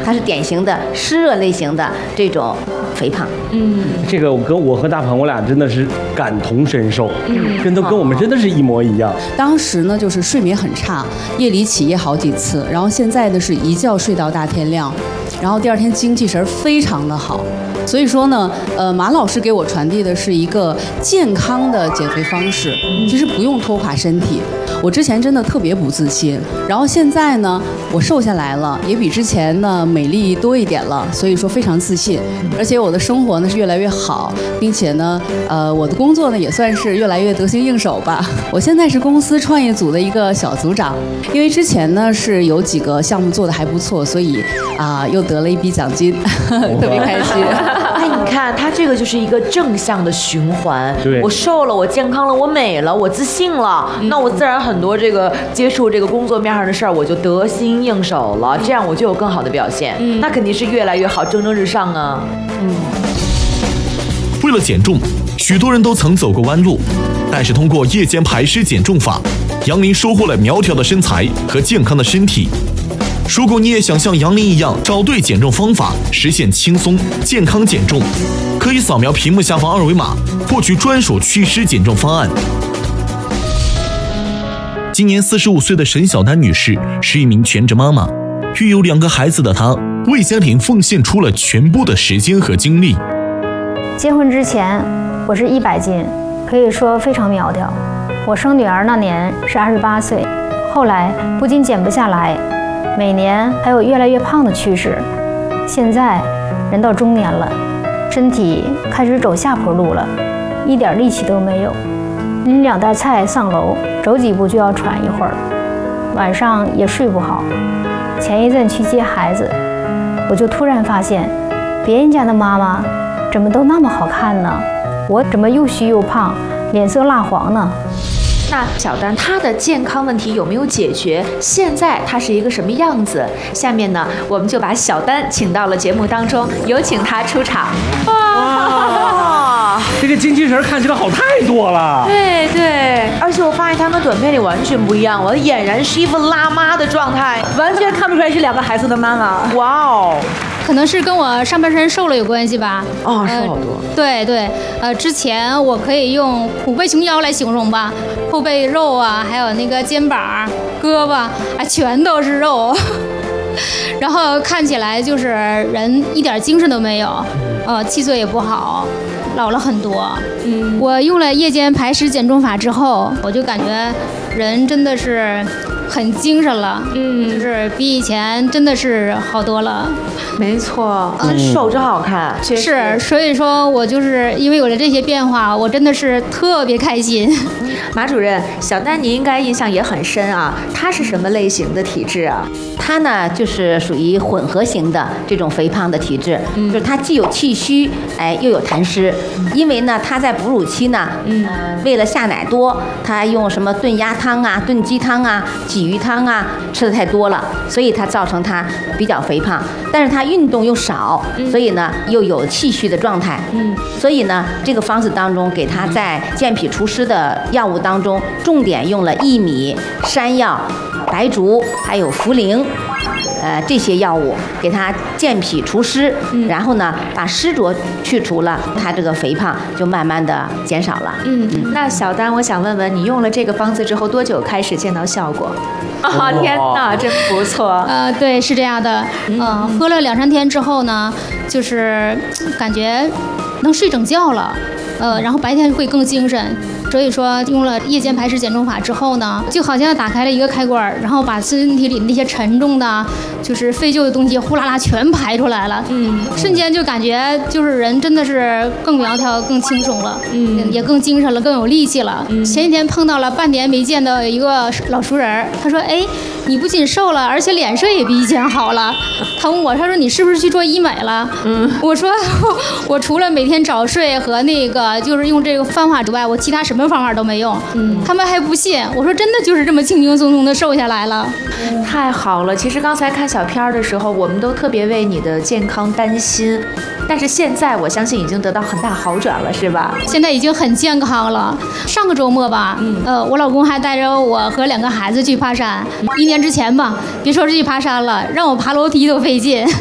它是典型的湿热类型的这种肥胖。 这个我和大鹏我俩真的是感同身受，跟我们真的是一模一样。 当时呢就是睡眠很差，夜里起夜好几次，然后现在的是一觉睡到大天亮，然后第二天精气神非常的好。所以说呢，马老师给我传递的是一个健康的减肥方式，其实不用拖垮身体。我之前真的特别不自信，然后现在呢，我瘦下来了，也比之前呢美丽多一点了，所以说非常自信，而且我的生活呢是越来越好，并且呢，我的工作呢也算是越来越得心应手吧。我现在是公司创业组的一个小组长，因为之前呢是有几个项目做得还不错，所以又得了一笔奖金，特别开心。 哎，你看，它这个就是一个正向的循环。 对， 我瘦了，我健康了，我美了，我自信了，那我自然很多这个接触这个工作面上的事儿，我就得心应手了，这样我就有更好的表现。那肯定是越来越好，蒸蒸日上啊。 为了减重，许多人都曾走过弯路，但是通过夜间排湿减重法，杨林收获了苗条的身材和健康的身体。如果你也想像杨林一样找对减重方法，实现轻松健康减重，可以扫描屏幕下方二维码，获取专属祛湿减重方案。今年45岁的沈小丹女士是一名全职妈妈，育有2个孩子的她，为家庭奉献出了全部的时间和精力。 结婚之前，我是100斤，可以说非常苗条。我生女儿那年是28岁，后来不仅减不下来，每年还有越来越胖的趋势。现在人到中年了，身体开始走下坡路了，一点力气都没有。拎2袋菜上楼，走几步就要喘一会儿，晚上也睡不好。前一阵去接孩子，我就突然发现，别人家的妈妈怎么都那么好看呢？我怎么又虚又胖，脸色蜡黄呢？ 那小丹她的健康问题有没有解决？现在她是一个什么样子？下面呢，我们就把小丹请到了节目当中，有请她出场。 哇，这个精气神看起来好太多了。 对对，而且我发现她跟短片里完全不一样，我俨然是一副辣妈的状态， 完全看不出来是2个孩子的妈妈。 哇哦！ 可能是跟我上半身瘦了有关系吧。 瘦好多。 对对，之前我可以用虎背熊腰来形容吧，后背肉啊，还有那个肩膀、胳膊全都是肉，然后看起来就是人一点精神都没有，气色也不好，老了很多。我用了夜间排湿减重法之后，我就感觉人真的是很精神了，就是比以前真的是好多了。 没错，真瘦真好看， 是，所以说我就是因为有了这些变化，我真的是特别开心。 马主任，小丹你应该印象也很深啊，她是什么类型的体质啊？ 她呢就是属于混合型的这种肥胖的体质，就是她既有气虚，又有痰湿。因为呢她在哺乳期呢，为了下奶多，她用什么炖鸭汤啊、炖鸡汤啊、鲫鱼汤啊吃的太多了，所以她造成她比较肥胖。但是她运动又少，所以呢又有气虚的状态。所以呢这个方子当中给她在健脾除湿的药物当中，重点用了薏米、山药、白术还有茯苓。这些药物给它健脾除湿，然后呢把湿浊去除了，它这个肥胖就慢慢的减少了。 那小丹，我想问问你用了这个方子之后多久开始见到效果？天哪，真不错。 对，是这样的。喝了2-3天之后呢，就是感觉能睡整觉了。然后白天会更精神。所以说用了夜间排湿减重法之后呢，就好像打开了一个开关，然后把身体里那些沉重的就是废旧的东西呼啦啦全排出来了。瞬间就感觉就是人真的是更苗条更轻松了，也更精神了，更有力气了。前几天碰到了半年没见的一个老熟人，他说你不仅瘦了，而且脸色也比以前好了。他问我，他说你是不是去做医美了？我说我除了每天早睡和那个就是用这个方法之外，我其他什么方法都没用。他们还不信，我说真的就是这么轻轻松松的瘦下来了。 太好了，其实刚才看小片的时候，我们都特别为你的健康担心，但是现在我相信已经得到很大好转了，是吧？ 现在已经很健康了。上个周末吧，我老公还带着我和2个孩子去爬山。1年之前吧，别说是去爬山了，让我爬楼梯都费劲。